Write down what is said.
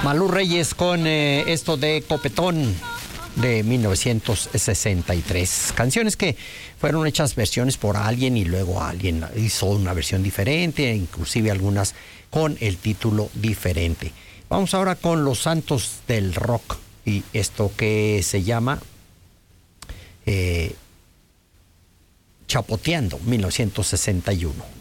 Malú Reyes con esto de Copetón de 1963. Canciones que fueron hechas versiones por alguien y luego alguien hizo una versión diferente, inclusive algunas con el título diferente. Vamos ahora con los santos del rock y esto que se llama Chapoteando, 1961.